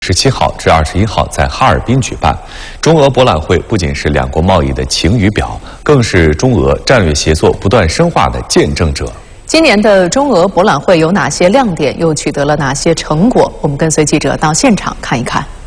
17号至21号在哈尔滨举办。中俄博览会不仅是两国贸易的晴雨表，更是中俄战略协作不断深化的见证者。 今年的中俄博览会有哪些亮点，又取得了哪些成果？我们跟随记者到现场看一看。